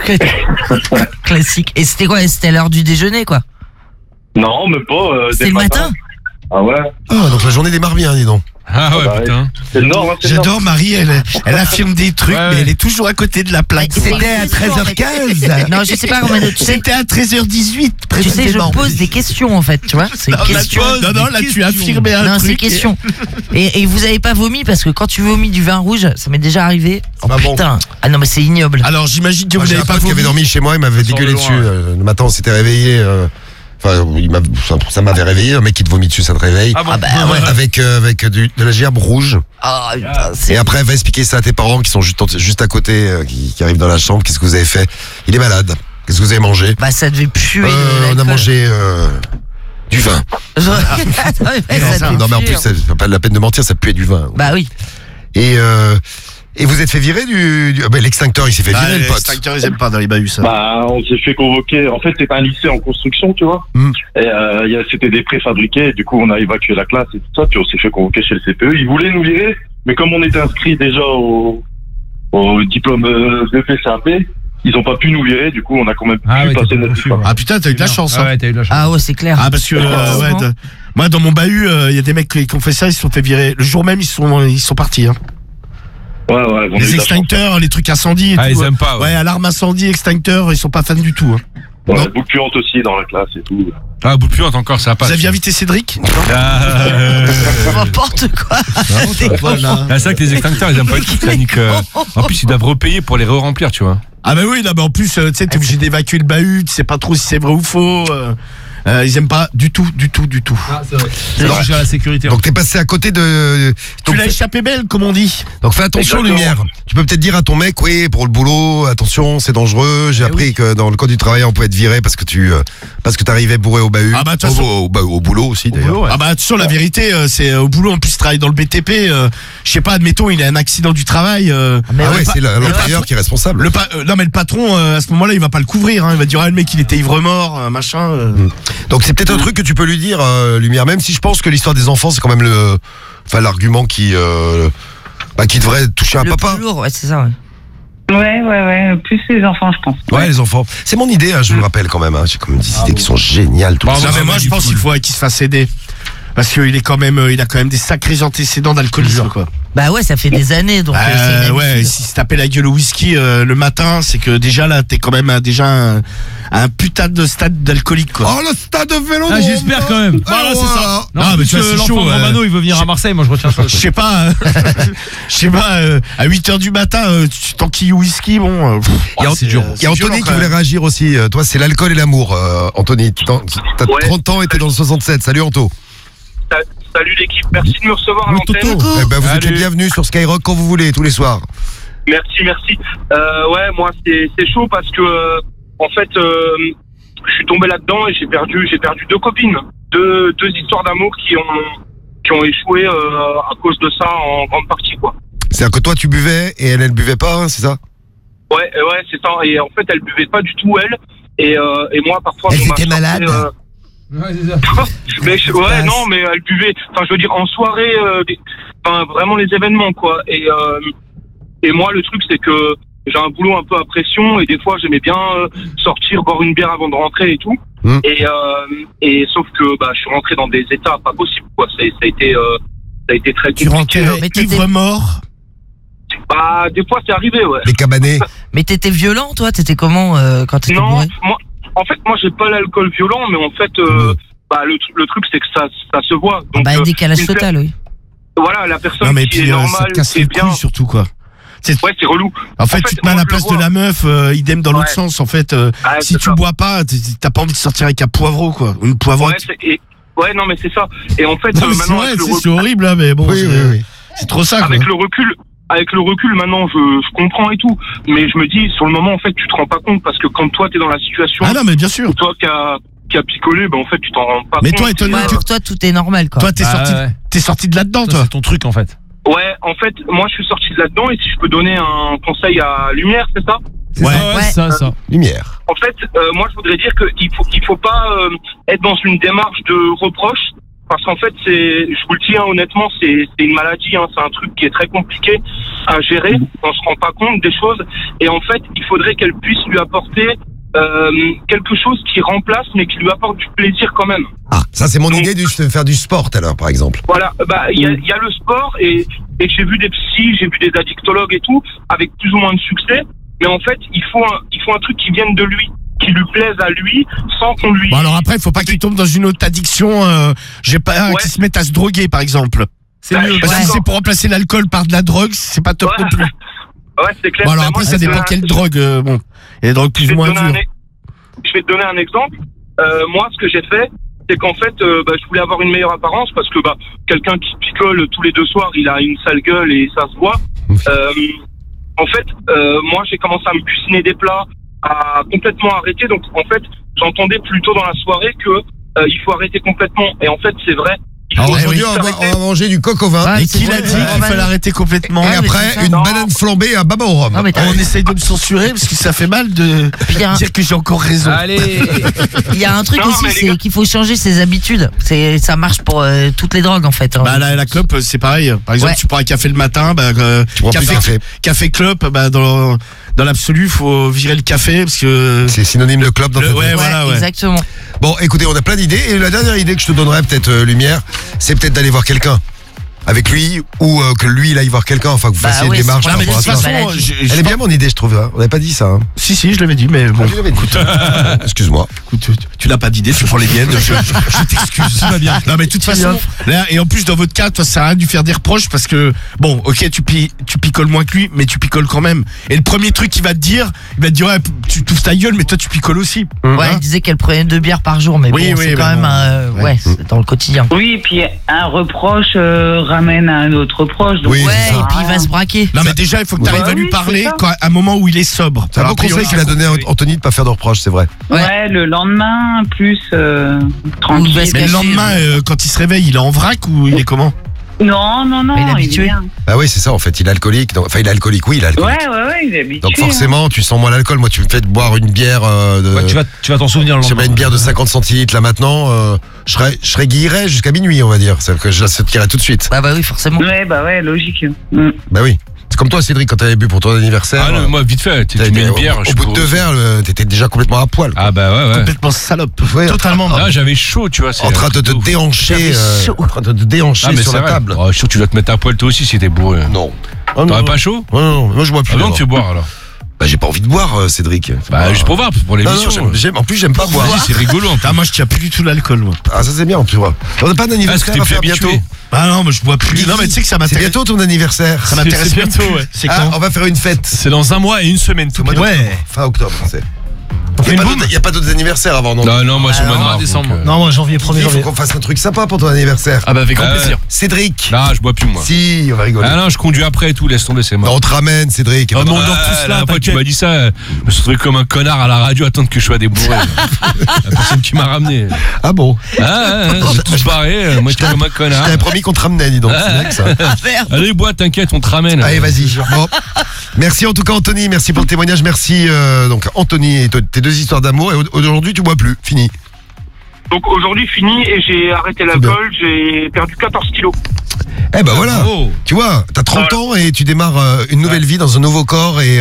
Classique. Et c'était quoi? C'était à l'heure du déjeuner, quoi? Non, même pas. C'était le matin? Ah ouais. Ah, donc la journée démarre bien, dis donc. Ah ouais, putain. C'est le Nord, hein, J'adore Marie, elle affirme des trucs, mais elle est toujours à côté de la plaque. C'était à 13h15. Non, je sais pas combien de temps. C'était à 13h18. Tu sais, je pose des questions en fait, tu vois. C'est une question. Non, là tu as affirmé un truc. Non, c'est question. Et vous avez pas vomi parce que quand tu vomis du vin rouge, ça m'est déjà arrivé. Oh putain. Bon. Ah non, mais c'est ignoble. Alors j'imagine que vous n'avez pas vomi. Qui avait dormi chez moi, il m'avait dégueulé dessus. Le matin, on s'était réveillé. Enfin, ça m'avait réveillé, un mec qui te vomit dessus, ça te réveille. Ah bon, ouais. Avec de la gerbe rouge. Ah, putain, et après, va expliquer ça à tes parents qui sont juste à côté, qui arrivent dans la chambre. Qu'est-ce que vous avez fait? Il est malade. Qu'est-ce que vous avez mangé? Bah, ça devait puer. On a mangé du vin. Non, mais en plus, c'est pas la peine de mentir, ça puait du vin. Bah oui. Et vous êtes fait virer l'extincteur, il s'est fait virer, le pote. L'extincteur, ils aiment pas dans les bahuts, ça. Bah, on s'est fait convoquer. En fait, c'était un lycée en construction, tu vois. Et c'était des préfabriqués. Du coup, on a évacué la classe et tout ça. Puis on s'est fait convoquer chez le CPE. Ils voulaient nous virer, mais comme on était inscrits déjà au diplôme de PCAP, ils ont pas pu nous virer. Du coup, on a quand même pu passer notre diplôme. Ah putain, t'as eu de la chance. Ouais, t'as eu de la chance. Ah ouais, c'est clair. Ah parce que moi, dans mon bahut, il y a des mecs qui ont fait ça, ils se sont fait virer. Le jour même, ils sont partis. Hein. Ouais, les extincteurs, les trucs incendie et tout. Ils aiment pas. Ouais, alarme incendie, extincteur, ils sont pas fans du tout. Hein. Ouais, boule puante aussi dans la classe et tout. Ah, boule puante encore, ça passe. Vous aviez invité Cédric? N'importe quoi. C'est vrai que les extincteurs, ils aiment pas du tout, ça nique. En plus, ils doivent repayer pour les re-remplir, tu vois. Ah bah oui, non, mais en plus, tu sais, t'es obligé d'évacuer le bahut, tu sais pas trop si c'est vrai ou faux. Ils aiment pas du tout. Ah, c'est vrai. C'est la sécurité. Donc t'es passé à côté de. Tu l'as échappé belle, comme on dit. Donc fais attention, Lumière. Tu peux peut-être dire à ton mec, oui, pour le boulot, attention, c'est dangereux. J'ai appris que dans le code du travail, on pouvait être viré parce que t'arrivais bourré au bahut. Ah bah au boulot aussi d'ailleurs. Ah bah attention, la vérité, c'est au boulot. En plus, il travaille dans le BTP. Je sais pas, admettons, il a un accident du travail. C'est l'employeur qui est responsable. Non mais le patron, à ce moment-là, il va pas le couvrir. Hein. Il va dire le mec, il était ivre-mort, machin. Donc c'est peut-être un truc que tu peux lui dire, Lumière, même si je pense que l'histoire des enfants, c'est quand même l'argument qui devrait toucher un papa. Plus lourd, ouais, c'est ça. Ouais. Plus les enfants, je pense. Ouais, les enfants. C'est mon idée, je vous le rappelle quand même. J'ai quand même des idées qui sont géniales. Non, mais moi, je pense qu'il faudrait qu'il se fasse aider. Parce qu'il est quand même, il a quand même des sacrés antécédents d'alcoolisme, quoi. Bah ouais, ça fait des années, donc. Ouais, si se taper la gueule au whisky le matin, c'est que déjà là, t'es quand même un putain de stade d'alcoolique, quoi. Oh, le stade de Vélodrome. Ah, j'espère quand même. Voilà, c'est ça. Non, mais tu vois, c'est chaud. Romano, il veut venir à Marseille, moi je retiens ça. Je sais pas, à 8h du matin, tu t'enquilles au whisky, bon. C'est dur. Il y a Anthony qui voulait réagir aussi. Toi, c'est l'alcool et l'amour, Anthony. T'as 30 ans et t'es dans le 67. Salut, Anto. Salut l'équipe, merci de me recevoir à l'antenne. Vous êtes les bienvenus sur Skyrock quand vous voulez, tous les soirs. Merci. Ouais, moi c'est chaud parce que en fait je suis tombé là-dedans et j'ai perdu 2 copines, deux histoires d'amour qui ont échoué à cause de ça en grande partie, quoi. C'est-à-dire que toi tu buvais et elle buvait pas, hein, c'est ça? Ouais, c'est ça. Et en fait elle buvait pas du tout, elle. Et moi parfois. Elle était malade. Ouais, c'est ça. mais non, mais elle buvait. Enfin, je veux dire, en soirée, vraiment les événements, quoi. Et moi, le truc, c'est que j'ai un boulot un peu à pression et des fois, j'aimais bien sortir, boire une bière avant de rentrer et tout. Et sauf que, je suis rentré dans des états pas possibles, quoi. Ça a été très compliqué. Tu rentrais ivre mort. Bah, des fois, c'est arrivé, ouais. Les cabanets. Mais t'étais violent, toi? T'étais comment quand t'étais Non, bourré? moi, j'ai pas l'alcool violent, mais en fait, bah, le truc, c'est que ça se voit. Donc, Bah, décalage total, oui. Voilà, la personne Non, mais qui puis est ça normale, te casse c'est les bien. couilles surtout, quoi. Ouais, c'est relou. En fait, tu te mets à la place de la meuf, idem dans l'autre sens. En fait, si tu bois pas, t'as pas envie de sortir avec un poivreau, quoi. Une poivrotte. Ouais, non, mais c'est ça. Et en fait, Non, mais c'est maintenant, vrai, avec le c'est horrible, là, mais bon, Oui. c'est trop ça, quoi. avec le recul, maintenant, je comprends et tout. Mais je me dis, sur le moment, en fait, tu te rends pas compte parce que quand toi, t'es dans la situation. Ah non, mais bien sûr. Toi qui a picolé, ben en fait, tu t'en rends pas Mais compte. toi, étonné, Pour toi, tout est normal, quoi. toi, t'es sorti de là-dedans, toi. C'est ton truc en fait. Ouais, en fait, moi, je suis sorti de là-dedans. Et si je peux donner un conseil à Lumière, c'est ça? Ouais, ça. Lumière. En fait, moi, je voudrais dire qu'il faut pas être dans une démarche de reproche. Parce qu'en fait, je vous le dis, honnêtement, c'est une maladie, c'est un truc qui est très compliqué à gérer. On se rend pas compte des choses. Et en fait, il faudrait qu'elle puisse lui apporter quelque chose qui remplace, mais qui lui apporte du plaisir quand même. Ah, ça c'est mon idée de faire du sport alors, par exemple. Voilà, bah il y a le sport et j'ai vu des psys, j'ai vu des addictologues et tout, avec plus ou moins de succès. Mais en fait, il faut un truc qui vienne de lui, qui lui plaise à lui, sans qu'on lui. Bon, alors après, il faut pas qu'il tombe dans une autre addiction, qui se mette à se droguer, par exemple. C'est mieux. Parce que si c'est pour remplacer l'alcool par de la drogue, c'est pas top non plus. Ouais, c'est clair. Bon, alors Mais après, moi, ça dépend quelle drogue. Bon, il y a des drogues plus ou moins dures. Je vais te donner un exemple. Moi, ce que j'ai fait, c'est qu'en fait, je voulais avoir une meilleure apparence parce que quelqu'un qui picole tous les 2 soirs, il a une sale gueule et ça se voit. En fait, moi, j'ai commencé à me cuisiner des plats, à complètement arrêter. Donc, en fait, j'entendais plutôt dans la soirée que il faut arrêter complètement. Et en fait, c'est vrai. Alors aujourd'hui, on va manger du coq au vin. Et qui l'a dit qu'il fallait arrêter complètement? Et après, une banane flambée à baba au rhum. Non, mais On essaye de me censurer parce que ça fait mal de dire que j'ai encore raison. Allez. Il y a un truc Non, aussi, mais les c'est gars- qu'il faut changer ses habitudes. Ça marche pour toutes les drogues, en fait. Bah la clope, c'est pareil. Par exemple, Ouais. tu prends un café le matin, Tu prends plus de café. café clope, dans l'absolu, faut virer le café parce que C'est synonyme de clope dans ta ouais, tête. voilà, ouais. Exactement. Bon, écoutez, on a plein d'idées. Et la dernière idée que je te donnerais, peut-être, Lumière, c'est peut-être d'aller voir quelqu'un avec lui ou que lui il aille voir quelqu'un, enfin que vous fassiez une démarche Non, par mais de rapport à toute ça. façon, Elle est bien mon idée, je trouve. Hein. On n'avait pas dit ça. Hein. Si, je l'avais dit, mais bon. Ah, je l'avais dit. Excuse-moi. Écoute, tu n'as pas d'idée, tu prends les miennes. Je t'excuse. Tout va bien. Non, mais de toute façon, là, et en plus, dans votre cas, toi, ça sert à rien de lui faire des reproches parce que, bon, ok, tu picoles moins que lui, mais tu picoles quand même. Et le premier truc qu'il va te dire, ouais, tu touffes ta gueule, mais toi, tu picoles aussi. Ouais, Hein elle disait qu'elle prenait 2 bières par jour, mais Oui, bon, oui, c'est mais quand bon. même ouais, c'est dans le quotidien. Oui, et puis un reproche ramène à un autre reproche. Donc Oui, Ouais, c'est ça. et puis il va se braquer. Non, mais déjà, il faut que tu arrives à lui oui, parler c'est ça. à un moment où il est sobre. C'est un Alors, bon conseil priori, qu'il a donné à Anthony de pas faire de reproches, c'est vrai. ouais, le lendemain, plus tranquille. Ou Mais le lendemain, quand il se réveille, il est en vrac ou il est comment? Non, Il est il est habitué. bien. Ah oui, c'est ça en fait, il est alcoolique. Enfin, il est alcoolique, oui, il est alcoolique. Ouais, il est habitué. Donc forcément, tu sens moins l'alcool. Moi, tu me fais boire une bière Ouais, tu vas t'en souvenir le je sais pas, lendemain. une bière de 50 centilitres là maintenant, je serais guilleret jusqu'à minuit, on va dire. C'est que je la sortirais tout de suite. Bah oui, forcément. Ouais, logique. Bah oui. C'est comme toi, Cédric, quand t'avais bu pour ton anniversaire. Ah, non, moi, vite fait, tu mets une bière. Au bout de 2 verres, t'étais déjà complètement à poil. Ah, bah ouais. Complètement salope. Ouais, Totalement. Là, j'avais chaud, tu vois. en train de te déhancher, chaud. en train de te déhancher sur la table. Oh, je suis sûr que tu dois te mettre à poil toi aussi si t'es bourré. Non. Oh, T'aurais non. pas chaud? Non, moi je bois plus. Ah non, alors. tu veux boire alors? Bah j'ai pas envie de boire, Cédric. Bah, juste pour voir, pour Non, l'émission. en plus j'aime pas boire. Vas-y, c'est rigolo. Ah, moi, je tiens plus du tout l'alcool, moi. Ah ça c'est bien, tu vois. On n'a pas Est-ce que d'anniversaire t'es à plus faire habitué? bientôt. Ah non, mais je bois plus. Non, mais tu sais que ça C'est m'intéresse. bientôt ton anniversaire. Ça m'intéresse C'est même bientôt, plus. ouais. C'est Ah, quand? on va faire une fête. C'est dans 1 mois et 1 semaine. Tout Au mois pile. d'octobre. Fin octobre, c'est. Il n'y a pas d'autres anniversaires avant, non? Non, moi, c'est le mois de mars. décembre. donc, Non, moi, janvier, 1er Il faut janvier. qu'on fasse un truc sympa pour ton anniversaire. Ah bah avec grand Ah ouais. plaisir. Cédric. Non, je bois plus, moi. Si, on va rigoler. Ah non, je conduis après et tout, laisse tomber, c'est Non, mort. on te ramène, Cédric. Oh, Pas mais de- on dort tous là, après tu t'inquiète. m'as dit ça, je me suis trouvé comme un connard à la radio, attendre que je sois débourré. La personne qui m'a ramené. Ah bon? J'ai tous barré, moi je suis comme un Je connard. t'avais promis qu'on te ramenait, dis donc. C'est vrai que ça. Allez, bois, t'inquiète, on te ramène. Allez, vas-y. Bon. Merci en tout cas, Anthony. Merci pour le témoignage. Merci, donc, Anthony et tes 2 histoires d'amour. Et aujourd'hui, tu bois plus. Fini. Donc aujourd'hui, fini et j'ai arrêté l'alcool, j'ai perdu 14 kilos. Eh ben voilà. Bravo. Tu vois, t'as 30 ans et tu démarres une nouvelle vie dans un nouveau corps et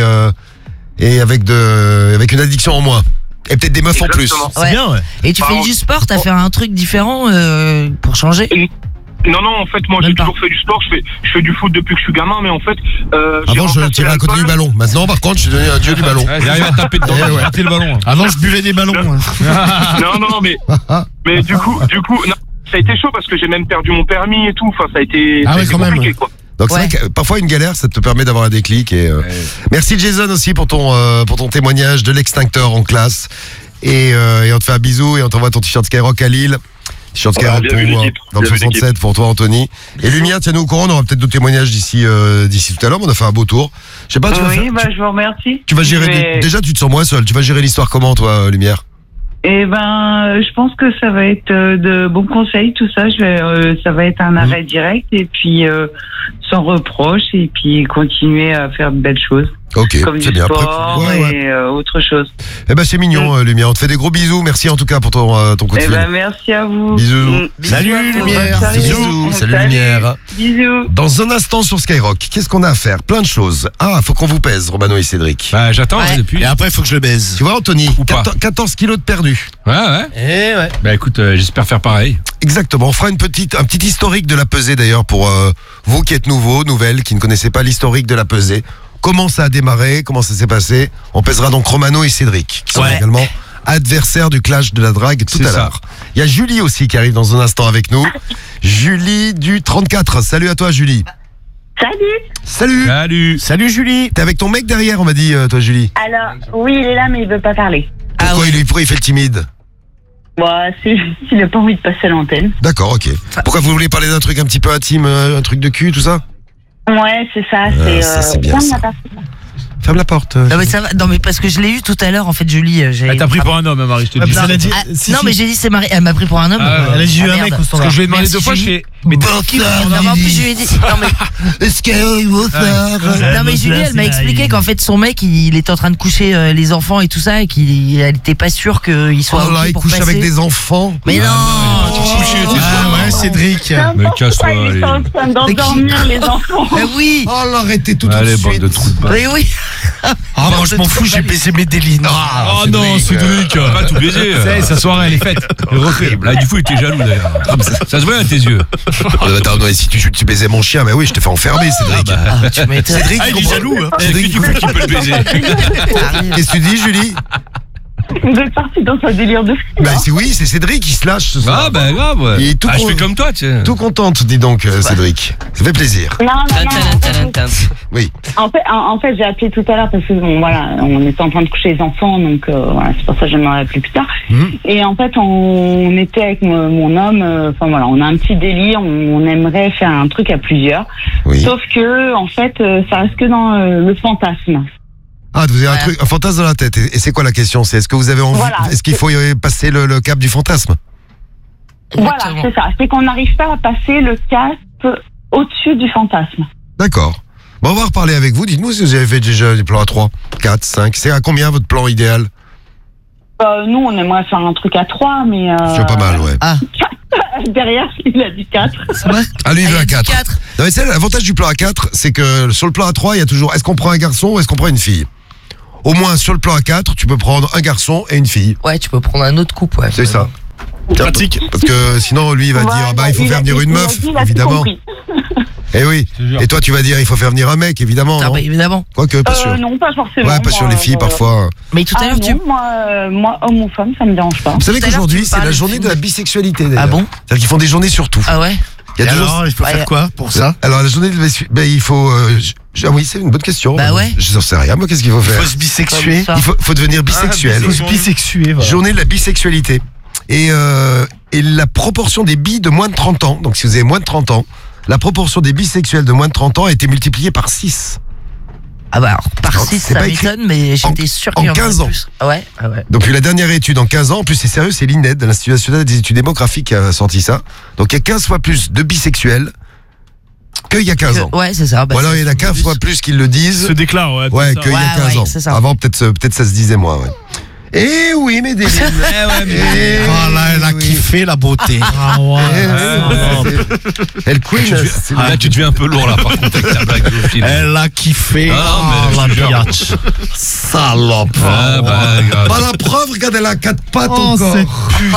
avec une addiction en moins. Et peut-être des meufs en plus. Exactement. C'est bien, ouais. Et tu fais du sport, t'as fait un truc différent pour changer? Non, en fait, moi, j'ai toujours fait du sport. Je fais du foot depuis que je suis gamin, mais en fait... Avant, je tirais à côté du ballon. Maintenant, par contre, je suis devenu un dieu du ballon. J'arrive à taper dedans, rater le ballon. Avant, je buvais des ballons. Non, mais du coup, non, ça a été chaud parce que j'ai même perdu mon permis et tout. Enfin, ça a été compliqué, quoi. Donc c'est vrai que parfois une galère, ça te permet d'avoir un déclic. Et merci Jason aussi pour ton témoignage de l'extincteur en classe. Et on te fait un bisou et on t'envoie ton t-shirt Skyrock à Lille. T-shirt Skyrock dans le 67 pour toi Anthony. Et Lumière, tiens-nous au courant, on aura peut-être d'autres témoignages d'ici tout à l'heure. On a fait un beau tour. Je sais pas, tu vas faire, je vous remercie. Tu vas gérer déjà, tu te sens moins seul. Tu vas gérer l'histoire comment toi, Lumière? Eh ben, je pense que ça va être de bons conseils, tout ça. Ça va être un arrêt direct et puis sans reproche et puis continuer à faire de belles choses. Ok, comme c'est du bien. sport et autre chose. Eh ben c'est mignon, Lumière. On te fait des gros bisous. Merci en tout cas pour ton coup de fil. Eh ben merci à vous. Bisous. Salut Lumière. Bisous. Salut Lumière. Bisous. Dans un instant sur Skyrock, qu'est-ce qu'on a à faire? Plein de choses. Ah, faut qu'on vous pèse, Romano et Cédric. Bah j'attends depuis. Et après, il faut que je le baise. Tu vois Anthony, Ou pas. 14 kilos de perdu. Ouais. Eh ouais. Bah écoute, j'espère faire pareil. Exactement. On fera un petit historique de la pesée d'ailleurs pour vous qui êtes nouvelles, qui ne connaissez pas l'historique de la pesée. Comment ça a démarré, comment ça s'est passé. On pèsera donc Romano et Cédric, qui sont également adversaires du clash de la drague tout à l'heure. Il y a Julie aussi qui arrive dans un instant avec nous. Julie du 34. Salut à toi Julie. Salut Julie. T'es avec ton mec derrière, on m'a dit, toi Julie. Alors, oui, il est là, mais il veut pas parler. Pourquoi il fait le timide? Il a pas envie de passer à l'antenne. D'accord, ok. Pourquoi vous voulez parler d'un truc un petit peu intime, un truc de cul, tout ça? Ouais, c'est ça. C'est bien ça. Ferme la porte. Non mais ça va. Non mais parce que je l'ai eu tout à l'heure en fait Julie. Elle t'a pris pour un homme, Marie, je te dis. Non mais j'ai dit c'est Marie. Elle m'a pris pour un homme. Elle a dit un mec au standard. Parce que je lui ai demandé 2 fois, je fais. Mais non, mais en plus je lui ai dit. Non mais Julie elle m'a expliqué qu'en fait son mec il était en train de coucher les enfants et tout ça et qu'elle était pas sûre qu'il soit. Oh là, il couche avec des enfants. Mais non. Ouais, Cédric. Mais casse-toi. Il est en train d'endormir les enfants. Oui. Oh l'arrêtez tout de suite. Mais oui. Ah moi je m'en fous, j'ai baisé Medellin. Oh non, Cédric. Pas tout baiser. Sa soirée elle est faite. Là du coup il était jaloux d'ailleurs. Ça se voit à tes yeux. Attends, si tu baisais mon chien, mais oui, je t'ai fait enfermer, Cédric. Cédric, il est jaloux. Cédric, tu peux le baiser. Qu'est-ce que tu dis, Julie? Vous êtes parti dans un délire de fou. Bah oui, c'est Cédric qui se lâche ce soir. Ah bah grave, ouais. Il est tout je fais comme toi, tiens. Tout contente, dis donc, Cédric. Ça fait plaisir. Non. Oui. En fait, j'ai appelé tout à l'heure parce que on était en train de coucher les enfants, donc c'est pour ça que je m'en ai appelé plus tard. Et en fait, on était avec mon homme, on a un petit délire, on aimerait faire un truc à plusieurs. Oui. Sauf que, en fait, ça reste que dans le fantasme. Ah, vous avez un fantasme dans la tête. Et c'est quoi la question? C'est est-ce que vous avez envie, est-ce qu'il faut passer le cap du fantasme? Voilà, c'est ça. C'est qu'on n'arrive pas à passer le cap au-dessus du fantasme. D'accord. Bon, on va reparler avec vous. Dites-nous si vous avez fait déjà des plans à 3, 4, 5. C'est à combien votre plan idéal? Nous, on aimerait faire un truc à 3, mais... C'est pas mal, ouais. Ah. Derrière, il a dit 4. Ah, lui, il veut à 4. Non, mais c'est l'avantage du plan à 4, c'est que sur le plan à 3, il y a toujours est-ce qu'on prend un garçon ou est-ce qu'on prend une fille? Au moins, sur le plan à 4, tu peux prendre un garçon et une fille. Ouais, tu peux prendre un autre couple, ouais. C'est ça. Pratique. Parce que sinon, lui, il va dire, il faut faire venir une meuf, évidemment. Eh oui. Et toi, tu vas dire, il faut faire venir un mec, évidemment. Ah, bah, évidemment. Quoique, pas sûr. Non, pas forcément. Ouais, pas sur les filles, parfois. Mais tout à l'heure, moi, homme ou femme, ça me dérange pas. Vous savez qu'aujourd'hui, c'est la journée de la bisexualité, d'ailleurs. Ah bon? C'est-à-dire qu'ils font des journées sur tout. Ah ouais? Alors, il faut faire quoi pour ça? Alors, la journée de la bisexualité, il faut... oui, c'est une bonne question. Bah ouais. Je n'en sais rien, moi, qu'est-ce qu'il faut faire? Il faut se bisexuer. Il faut devenir bisexuel. Il faut se bisexuer, voilà. Journée de la bisexualité. Et la proportion des bis de moins de 30 ans, donc si vous avez moins de 30 ans, la proportion des bisexuels de moins de 30 ans a été multipliée par 6. Ah bah alors, par 6 ça m'étonne, mais j'étais sûr qu'il y en avait 15 ans. plus. Ah ouais. Donc la dernière étude en 15 ans, en plus c'est sérieux, c'est l'INED, l'Institut national des études démographiques qui a sorti ça. Donc il y a 15 fois plus de bisexuels qu'il y a 15 ans. Ouais, c'est ça. Ou alors il y en a 15 fois plus qu'ils le disent. Se déclare, ouais. Ouais, qu'il y a 15 ans. Avant peut-être ça se disait moins, ouais. Eh oui, Medellin. Voilà, elle a kiffé la beauté. Ah ouais. Elle queen. Là, tu deviens un peu lourd, là, par contre, avec ta blague de film. Elle a kiffé. Ah, mais la biatch. Salope. Ah, bah, la preuve, regarde, elle a 4 pattes Oh, encore. cette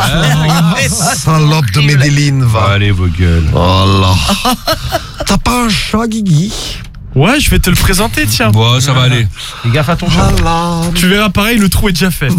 Salope de Medellin, va. allez, vos gueules. Oh là. T'as pas un chat, Guigui? Ouais, je vais te le présenter, tiens. Bon, ça va aller. Fais gaffe à ton chat. Tu verras pareil, le trou est déjà fait.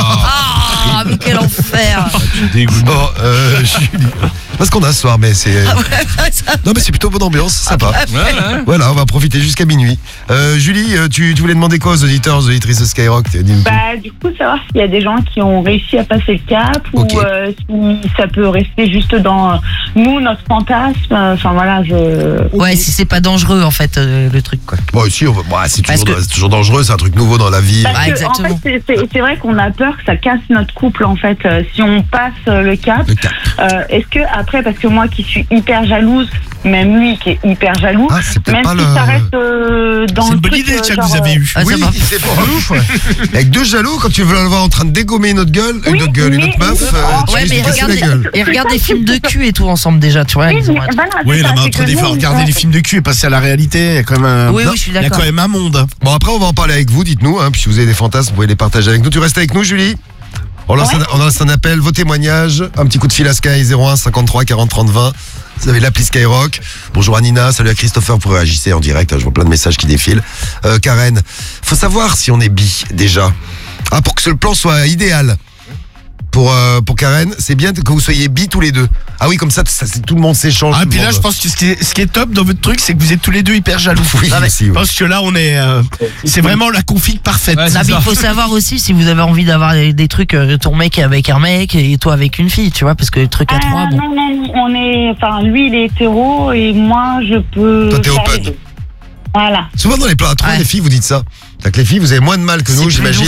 Ah, mais quel enfer. Tu dégoûtes. Bon, Julie. Parce qu'on a ce soir, mais c'est. Non, mais c'est plutôt bonne ambiance, sympa. Ouais. Voilà, on va profiter jusqu'à minuit. Julie, tu voulais demander quoi aux auditeurs, aux auditrices de Skyrock? Bah, du coup, savoir s'il y a des gens qui ont réussi à passer le cap ou si ça peut rester juste dans nous, notre fantasme. Enfin, voilà, Ouais, si c'est pas dangereux, en fait, le truc, quoi. Bon, si, c'est Parce toujours dangereux, c'est un truc nouveau dans la vie. Parce que, exactement. en fait, c'est vrai qu'on a peur que ça casse notre couple, en fait, si on passe le cap. Est-ce que après, parce que moi qui suis hyper jalouse, même lui qui est hyper jaloux, même si ça reste dans c'est le une bonne truc, idée, tiens, que genre, vous avez eu. Oui, c'est pas ouf. Avec deux jaloux, quand tu veux le voir en train de dégommer une autre gueule, une autre meuf, tu Ouais, risques mais de casser la gueule. ils regardent des films de cul et tout ensemble déjà, tu vois. Oui, ils ont mais un truc. voilà, Oui, c'est là, ça, mais c'est entre que des fois, nous, regarder les films de cul et passer à la réalité, il y a quand même Oui, je suis il y a d'accord. quand même un monde. Bon, après, on va en parler avec vous, dites-nous, hein, puis si vous avez des fantasmes, vous pouvez les partager avec nous. Tu restes avec nous, Julie? On lance un appel, vos témoignages, un petit coup de fil à Sky 01 53 40 30 20. Vous avez l'appli Skyrock. Bonjour à Nina, salut à Christopher, vous réagissez en direct, je vois plein de messages qui défilent. Karen, faut savoir si on est bi déjà. Pour que le plan soit idéal. Pour Karen, c'est bien que vous soyez bi tous les deux. Ah oui, comme ça tout le monde s'échange. Ah, puis là, je pense que ce qui est top dans votre truc, c'est que vous êtes tous les deux hyper jaloux. Oui, aussi, parce que là, on est. C'est vraiment la config parfaite. Non, mais il faut savoir aussi si vous avez envie d'avoir des trucs, ton mec avec un mec et toi avec une fille, tu vois, parce que le truc à trois, bon. Non, on est. Enfin, lui, il est hétéro et moi, je peux. Toi, t'es faire open. les deux. Voilà. Souvent dans les plans à trois, les filles, vous dites ça. C'est-à-dire que les filles, vous avez moins de mal que nous, j'imagine,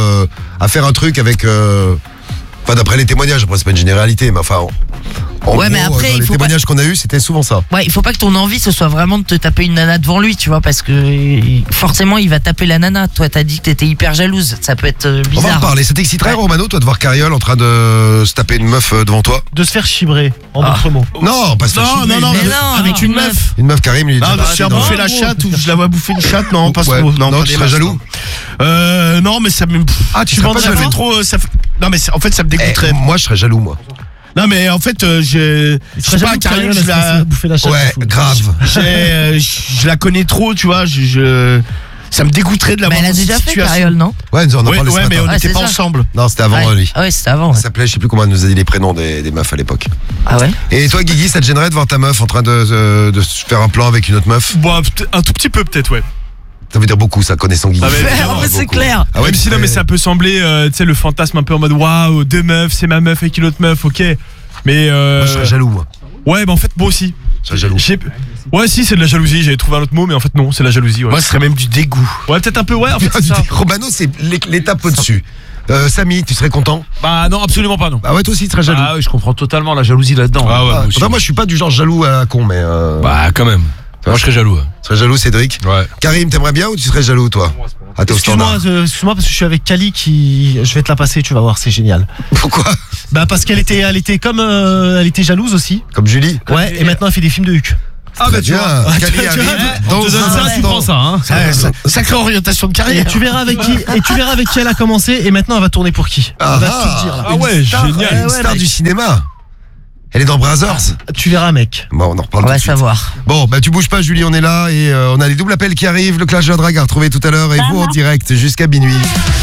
à faire un truc avec. Enfin, d'après les témoignages, après c'est pas une généralité, mais enfin. Ouais, mais après, dans il les faut témoignages qu'on a eu, c'était souvent ça. Ouais, il faut pas que ton envie ce soit vraiment de te taper une nana devant lui, tu vois, parce que forcément il va taper la nana. Toi, t'as dit que t'étais hyper jalouse, ça peut être On bizarre. va en parler. Ça t'exciterait, Romano, toi, de voir Cariole en train de se taper une meuf devant toi? De se faire chibrer, en d'autres mots. Non, pas se faire chibrer. Non, avec une meuf. Une meuf Karim, il est Non, déjà si je bouffer la chatte ou je la vois bouffer une chatte, non, pas Ouais. trop. Non, pas tu des serais masses, jaloux? non. Non, mais ça me. Ah, tu serais pas ça jaloux? fait trop. Non, mais en fait, ça me dégoûterait. Moi, je serais jaloux, moi. Non, mais en fait, je sais pas, Karine, je la. Ouais, grave. Je la connais trop, tu vois. Ça me dégoûterait de la Mais voir elle a dans déjà cette fait situation. Cariole, non? Ouais, on en a parlé ce Ouais, mais matin. on n'était c'est pas ça. ensemble. Non, c'était avant lui. Ouais, c'était avant. Ça s'appelait, je sais plus comment elle nous a dit les prénoms des meufs à l'époque. Ah ouais? Et toi, Guigui, ça te gênerait de voir ta meuf en train de se faire un plan avec une autre meuf? Bon, un tout petit peu peut-être, ouais. Ça veut dire beaucoup, ça, connaissant Guigui. Ah, mais évidemment, c'est clair. Ah ouais, Même si non, mais ça peut sembler, tu sais, le fantasme un peu en mode waouh, deux meufs, c'est ma meuf avec une autre meuf, ok. Mais Moi, je serais jaloux, moi. ouais, bah en fait, moi aussi. Je serais jaloux. Ouais, si, c'est de la jalousie. J'avais trouvé un autre mot, mais en fait, non, c'est de la jalousie. Ouais, Moi, ce serait même du dégoût. ouais peut-être un peu, ouais, en fait, c'est ça. Romano, c'est l'étape au-dessus. Samy, tu serais content? Bah non, absolument pas, non. Bah ouais, toi aussi, tu serais jaloux. Ah oui, je comprends totalement la jalousie là-dedans. Ah ouais, moi aussi. Enfin, moi, je suis pas du genre jaloux à la con, mais. Bah, quand même. Moi, je serais jaloux. Tu serais jaloux, Cédric? Ouais. Karim, t'aimerais bien ou tu serais jaloux, toi? Ah, t'es au Excuse-moi, standard. excuse-moi parce que je suis avec Kali qui. Je vais te la passer, tu vas voir, c'est génial. Pourquoi? Bah parce qu'elle était comme elle était jalouse aussi. Comme Julie? Ouais, et maintenant elle fait des films de Huck. Ah bah tiens, Kali arrive dans On te donne un ça, tu instant. prends ça, hein. Sacrée orientation de Et carrière. tu verras avec qui elle a commencé et maintenant elle va tourner pour qui. Elle va tout te dire là. Ah ouais, génial. Une star du cinéma. Elle est dans Brothers. Tu verras mec. Bon, on en reparle On tout va de suite. savoir. Bon, bah tu bouges pas, Julie, on est là et on a les doubles appels qui arrivent. Le clash de la drague à retrouver tout à l'heure et vous en direct jusqu'à minuit.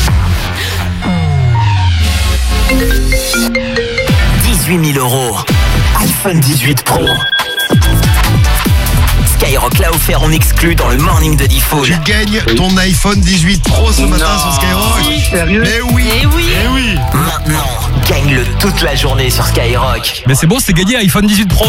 18 000 €. iPhone 18 Pro. Skyrock l'a offert en exclu dans le morning de Diffoul. Tu gagnes ton iPhone 18 Pro ce matin sur Skyrock. Sérieux? Mais oui. Eh oui. Eh oui. Maintenant, gagne-le toute la journée sur Skyrock. Mais c'est bon, c'est gagné iPhone 18 Pro.